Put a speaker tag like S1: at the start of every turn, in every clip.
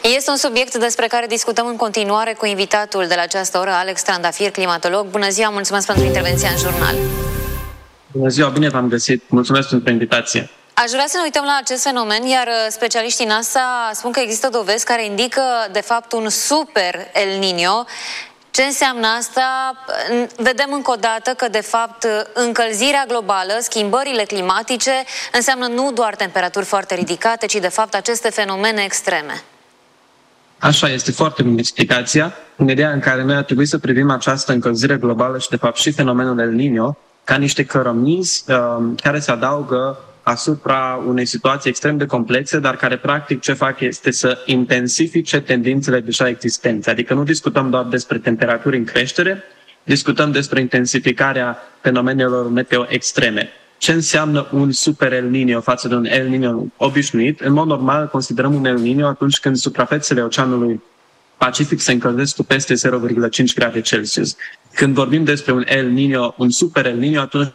S1: Este un subiect despre care discutăm în continuare cu invitatul de la această oră, Alex Trandafir, climatolog. Bună ziua, mulțumesc pentru intervenția în jurnal.
S2: Bună ziua, bine v-am găsit. Mulțumesc pentru invitație.
S1: Aș vrea să ne uităm la acest fenomen, iar specialiștii NASA spun că există dovezi care indică, de fapt, un super El Niño. Ce înseamnă asta? Vedem încă o dată că, de fapt, încălzirea globală, schimbările climatice, înseamnă nu doar temperaturi foarte ridicate, ci, de fapt, aceste fenomene extreme.
S2: Așa este, foarte bună explicația. În ideea în care noi ar trebui să privim această încălzire globală și, de fapt, și fenomenul El Niño ca niște cărămizi care se adaugă asupra unei situații extrem de complexe, dar care practic ce fac este să intensifice tendințele deja existente. Adică nu discutăm doar despre temperaturi în creștere, discutăm despre intensificarea fenomenelor meteo extreme. Ce înseamnă un super El Niño față de un El Niño obișnuit? În mod normal considerăm un El Niño atunci când suprafețele Oceanului Pacific se încălzesc cu peste 0,5 grade Celsius. Când vorbim despre un El Niño, un super El Niño, atunci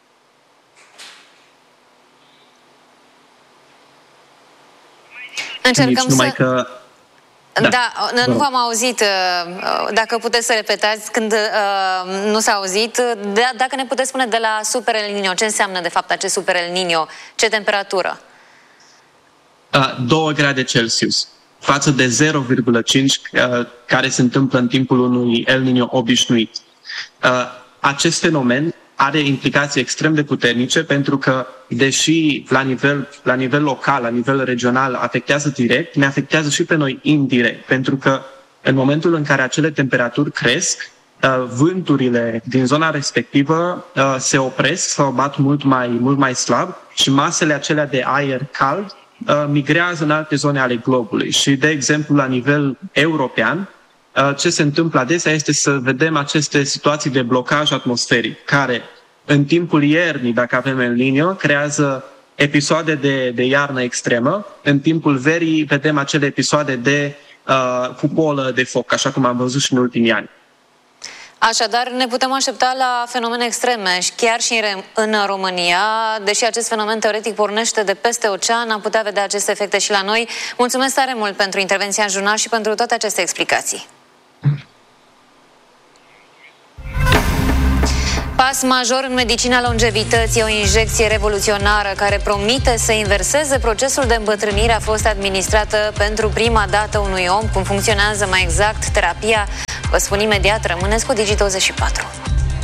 S1: încercăm să... Nu v-am auzit. Dacă puteți să repetați când nu s-a auzit. Dacă ne puteți spune de la super El Niño, ce înseamnă de fapt acest super El Niño? Ce temperatură?
S2: 2 grade Celsius față de 0,5 care se întâmplă în timpul unui El Niño obișnuit. Acest fenomen are implicații extrem de puternice pentru că, deși la nivel local, la nivel regional afectează direct, ne afectează și pe noi indirect, pentru că în momentul în care acele temperaturi cresc, vânturile din zona respectivă se opresc sau bat mult mai slab și masele acelea de aer cald migrează în alte zone ale globului. Și, de exemplu, la nivel european, ce se întâmplă adesea este să vedem aceste situații de blocaj atmosferic, care în timpul iernii, dacă avem El Niño, creează episoade de iarnă extremă. În timpul verii vedem acele episoade de cupolă de foc, așa cum am văzut și în ultimii ani.
S1: Așadar, ne putem aștepta la fenomene extreme, chiar și în România, deși acest fenomen teoretic pornește de peste ocean, am putea vedea aceste efecte și la noi. Mulțumesc tare mult pentru intervenția în jurnal și pentru toate aceste explicații. Pas major în medicina longevității, o injecție revoluționară care promite să inverseze procesul de îmbătrânire a fost administrată pentru prima dată unui om. Cum funcționează mai exact terapia? Vă spun imediat, rămâneți cu Digi24.